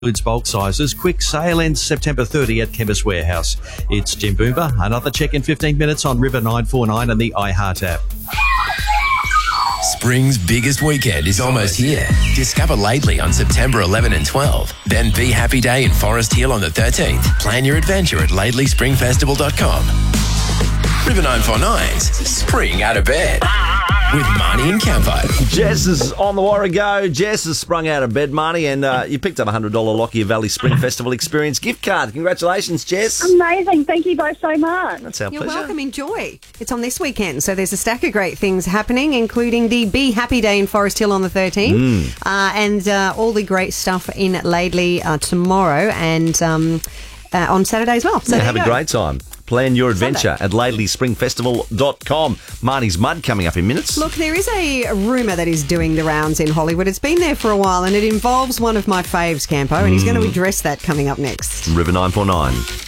Includes bulk sizes. Quick sale ends September 30 at Chemist Warehouse. It's Jim Boomba. Another check in 15 minutes on River 949 and the iHeart app. Spring's biggest weekend is almost here. Discover Laidley on September 11 and 12. Then Be Happy Day in Forest Hill on the 13th. Plan your adventure at laidleyspringfestival.com. River 949's Spring Out of Bed with Marnie and Campo. Jess is on the Warrego. Jess has sprung out of bed, Marnie, and you picked up a $100 Lockyer Valley Spring Festival Experience gift card. Congratulations, Jess. Amazing. Thank you both so much. That's our You're pleasure. welcome. Enjoy. It's on this weekend, so there's a stack of great things happening, including the Be Happy Day in Forest Hill on the 13th, and all the great stuff in Laidley tomorrow and on Saturday as well. So Have a great time. Plan your adventure at laidleyspringfestival.com. Marnie's Mud coming up in minutes. Look, there is a rumour that is doing the rounds in Hollywood. It's been there for a while, and it involves one of my faves, Campo, and he's going to address that coming up next. River 949.